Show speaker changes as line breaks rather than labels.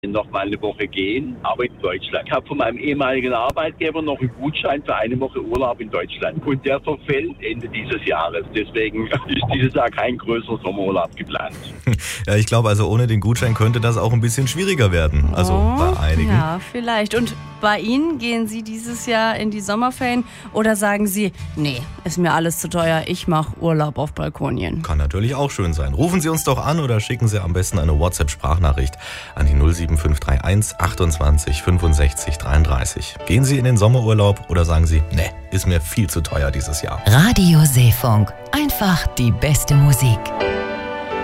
noch mal eine Woche gehen, aber in Deutschland. Ich habe von meinem ehemaligen Arbeitgeber noch einen Gutschein für eine Woche Urlaub in Deutschland. Und der verfällt Ende dieses Jahres. Deswegen ist dieses Jahr kein größerer Sommerurlaub geplant.
Ja, ich glaube, also ohne den Gutschein könnte das auch ein bisschen schwieriger werden. Also bei einigen.
Ja, vielleicht. Und bei Ihnen, gehen Sie dieses Jahr in die Sommerferien oder sagen Sie, nee, ist mir alles zu teuer, ich mache Urlaub auf Balkonien?
Kann natürlich auch schön sein. Rufen Sie uns doch an oder schicken Sie am besten eine WhatsApp-Sprachnachricht an die 07531 28 65 33. Gehen Sie in den Sommerurlaub oder sagen Sie, nee, ist mir viel zu teuer dieses Jahr.
Radio Seefunk. Einfach die beste Musik.